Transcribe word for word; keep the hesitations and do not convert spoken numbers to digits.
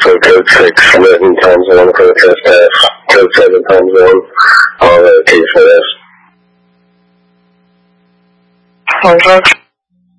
So code six written times one for the first half. Code seven times one. All lowercase for this. One drugs.